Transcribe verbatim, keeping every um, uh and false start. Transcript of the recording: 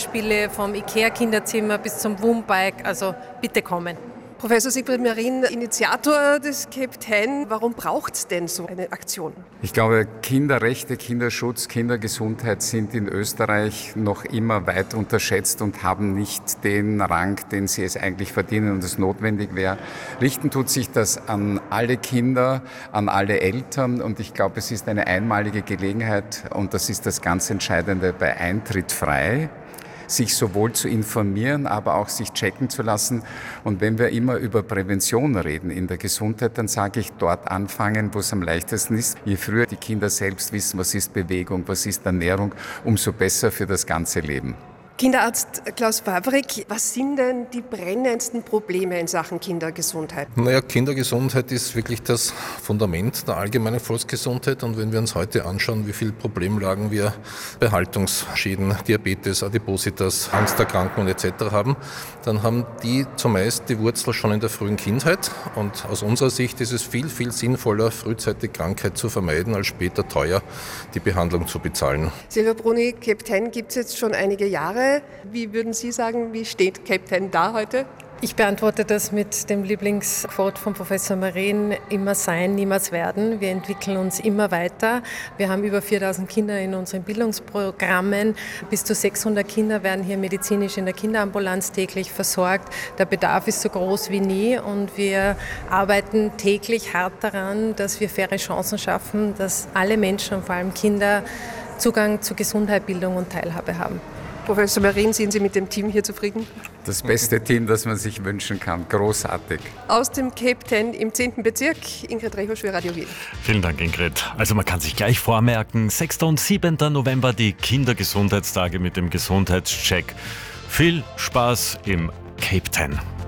Beispiele vom IKEA-Kinderzimmer bis zum Woombike. Also bitte kommen. Professor Siegfried Marin, Initiator des Cape Ten. Warum braucht es denn so eine Aktion? Ich glaube, Kinderrechte, Kinderschutz, Kindergesundheit sind in Österreich noch immer weit unterschätzt und haben nicht den Rang, den sie es eigentlich verdienen und es notwendig wäre. Richten tut sich das an alle Kinder, an alle Eltern und ich glaube, es ist eine einmalige Gelegenheit und das ist das ganz Entscheidende bei Eintritt frei, sich sowohl zu informieren, aber auch sich checken zu lassen. Und wenn wir immer über Prävention reden in der Gesundheit, dann sage ich dort anfangen, wo es am leichtesten ist. Je früher die Kinder selbst wissen, was ist Bewegung, was ist Ernährung, umso besser für das ganze Leben. Kinderarzt Klaus Wawrik, was sind denn die brennendsten Probleme in Sachen Kindergesundheit? Naja, Kindergesundheit ist wirklich das Fundament der allgemeinen Volksgesundheit. Und wenn wir uns heute anschauen, wie viele Problemlagen wir bei Haltungsschäden, Diabetes, Adipositas, Angsterkrankungen et cetera haben, dann haben die zumeist die Wurzel schon in der frühen Kindheit. Und aus unserer Sicht ist es viel, viel sinnvoller, frühzeitig Krankheit zu vermeiden, als später teuer die Behandlung zu bezahlen. Silvia Bruni, Cape Ten gibt es jetzt schon einige Jahre. Wie würden Sie sagen, wie steht Cape Ten da heute? Ich beantworte das mit dem Lieblingsquote von Professor Marin, immer sein, niemals werden. Wir entwickeln uns immer weiter. Wir haben über viertausend Kinder in unseren Bildungsprogrammen. Bis zu sechshundert Kinder werden hier medizinisch in der Kinderambulanz täglich versorgt. Der Bedarf ist so groß wie nie und wir arbeiten täglich hart daran, dass wir faire Chancen schaffen, dass alle Menschen und vor allem Kinder Zugang zu Gesundheit, Bildung und Teilhabe haben. Professor Marin, sind Sie mit dem Team hier zufrieden? Das beste Team, das man sich wünschen kann. Großartig. Aus dem Cape Ten im zehnten Bezirk, Ingrid Rechosch für Radio Wien. Vielen Dank, Ingrid. Also man kann sich gleich vormerken, sechster und siebenter November die Kindergesundheitstage mit dem Gesundheitscheck. Viel Spaß im Cape Ten.